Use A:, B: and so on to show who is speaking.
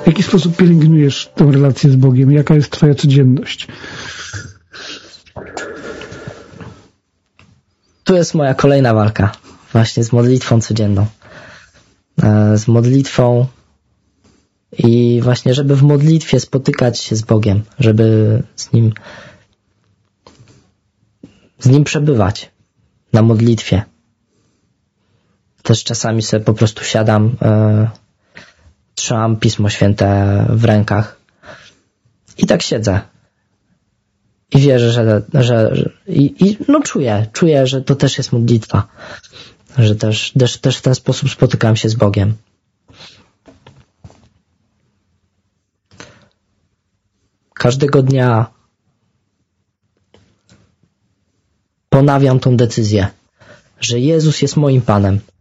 A: W jaki sposób pielęgnujesz tę relację z Bogiem? Jaka jest twoja codzienność?
B: Tu jest moja kolejna walka. Właśnie z modlitwą codzienną. Z modlitwą i właśnie, żeby w modlitwie spotykać się z Bogiem, żeby z Nim przebywać na modlitwie. Też czasami sobie po prostu siadam, trzymam Pismo Święte w rękach i tak siedzę. I wierzę, no czuję, że to też jest modlitwa. Że też w ten sposób spotykam się z Bogiem. Każdego dnia ponawiam tą decyzję, że Jezus jest moim Panem,